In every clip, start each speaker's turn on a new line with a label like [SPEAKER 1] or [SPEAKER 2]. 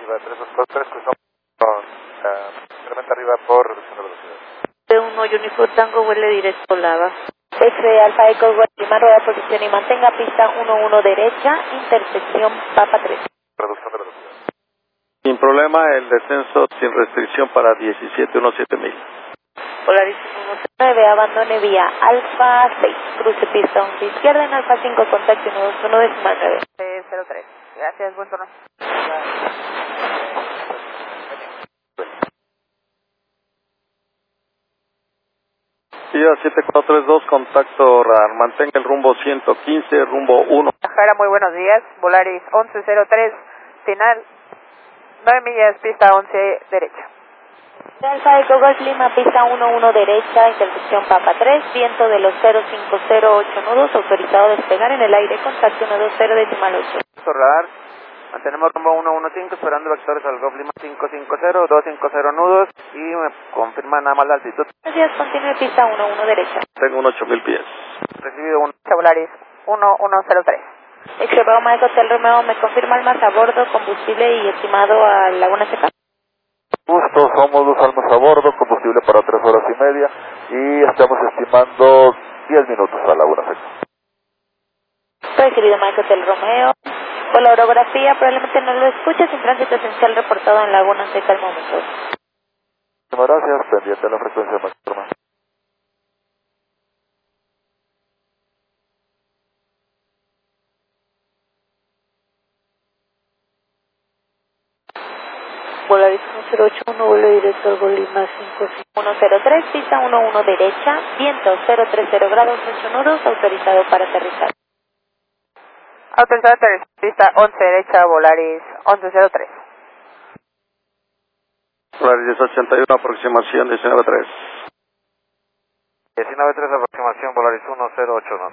[SPEAKER 1] arriba, 323, cruzamos con incrementa arriba por reducción de velocidad.
[SPEAKER 2] T1 Unifor Tango, vuele directo Lava. X-Ray Alfa Eco, última rueda, posición y mantenga pista 11 derecha, intersección Papa 3.
[SPEAKER 1] Reducción de velocidad.
[SPEAKER 3] Sin problema, el descenso sin restricción para 17.000.
[SPEAKER 2] Polaris 19, abandone vía Alfa 6, cruce pista 11 izquierda en Alfa 5, contacto 121.9. 03, gracias, buen turno.
[SPEAKER 3] Sierra 7432, contacto radar, mantenga el rumbo 115, rumbo 1.
[SPEAKER 2] Jara, muy buenos días, Polaris 1103, final 9 millas, pista 11 derecha. Alfa Eco Golf Lima, pista 11 derecha, intersección Papa 3, viento de los 0508 nudos, autorizado a despegar en el aire, contacto 120.8.
[SPEAKER 1] Radar, mantenemos rumbo 115, esperando vectores al Golf Lima 550, 250 nudos y me confirma nada más la altitud.
[SPEAKER 2] Gracias, continúe pista 11 derecha.
[SPEAKER 3] Tengo un 8.000 pies.
[SPEAKER 1] Recibido un
[SPEAKER 2] Polaris 1103. Extremo Mike Hotel Romeo, me confirma almas a bordo, combustible y estimado a Laguna Seca.
[SPEAKER 1] Justo, somos 2 almas a bordo, combustible para 3 horas y media y estamos estimando 10 minutos a Laguna Seca.
[SPEAKER 2] Recibido Mike Hotel Romeo. Por la orografía probablemente no lo escuches, sin tránsito esencial reportado en Laguna Seca al momento.
[SPEAKER 1] Muchas gracias, pendiente a la frecuencia máxima.
[SPEAKER 2] Polaris 1081, vuelo directo al Golima 103, pista 11 derecha, viento 030 grados, 8 nudos, autorizado para aterrizar. Autorizado a aterrizar, pista 11 derecha, Polaris 1103.
[SPEAKER 3] Polaris 1081, aproximación 19.3.
[SPEAKER 1] 19.3, aproximación, Polaris 1081.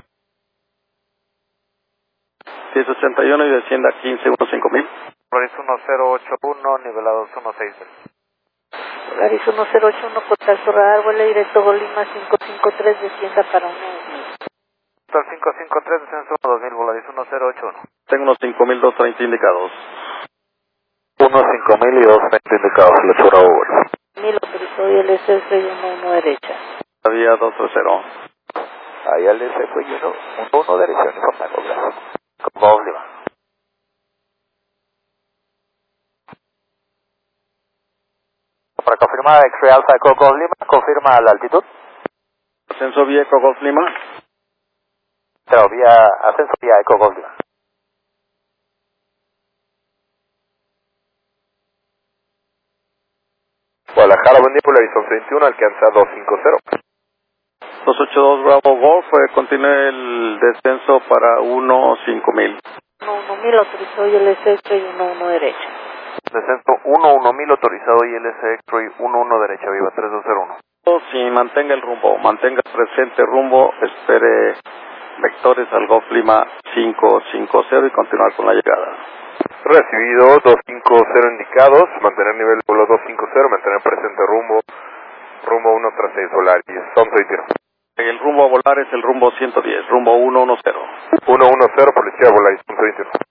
[SPEAKER 3] 1081 y descienda 15.15.000.
[SPEAKER 1] Polaris 1081, nivelados 16.
[SPEAKER 2] Polaris 1081, contacto radar, vuelo directo Golima 553, descienda para 1.
[SPEAKER 1] Total 553, descenso 2000, Polaris 1081.
[SPEAKER 3] Tengo unos 5.230 indicados.
[SPEAKER 1] Unos 5.000 y 220 indicados, lectura over.
[SPEAKER 2] 1000 autorizado y LS y 11 derecha.
[SPEAKER 3] Todavía 230.
[SPEAKER 1] Ahí LS fue y 1 derecha, uniforme, gracias. Como Lima. Para confirmar X-Ray Alpha Eco Golf Lima, confirma la altitud.
[SPEAKER 3] Ascenso vía Eco Golf Lima.
[SPEAKER 1] Pero ascenso vía Eco Golf Lima. Guadalajara, buen día, Polaris 1121, alcanza 250.
[SPEAKER 3] 282 Bravo Golf, continúe el descenso para 1.5000.
[SPEAKER 2] 1000 autorizado y LS y 11 derecha.
[SPEAKER 1] Descenso 11000 autorizado y LS X-Ray 11 derecha, viva 3201.
[SPEAKER 3] Si mantenga el rumbo, mantenga presente rumbo, espere vectores al Golf Lima 550 y continuar con la llegada.
[SPEAKER 1] Recibido 250 indicados, mantener nivel vuelo 250, mantener presente rumbo 136 Polaris, son 30.
[SPEAKER 3] El rumbo a volar es el rumbo 110, rumbo 110.
[SPEAKER 1] 110, policía Polaris, 120.